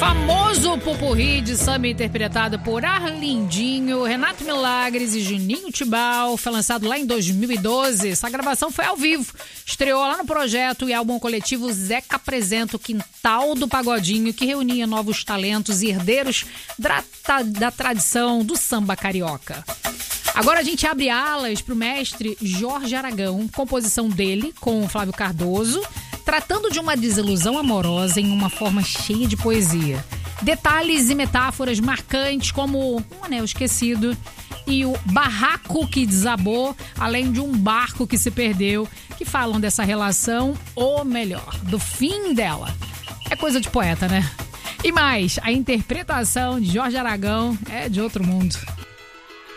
Famoso popurrí de samba interpretado por Arlindinho, Renato Milagres e Juninho Tibau, foi lançado lá em 2012. Essa gravação foi ao vivo, estreou lá no projeto e álbum coletivo Zeca Apresenta o Quintal do Pagodinho, que reunia novos talentos e herdeiros da tradição do samba carioca. Agora a gente abre alas para o mestre Jorge Aragão, composição dele com Flávio Cardoso, tratando de uma desilusão amorosa em uma forma cheia de poesia. Detalhes e metáforas marcantes como um anel esquecido e o barraco que desabou, além de um barco que se perdeu, que falam dessa relação, ou melhor, do fim dela. É coisa de poeta, né? E mais, a interpretação de Jorge Aragão é de outro mundo.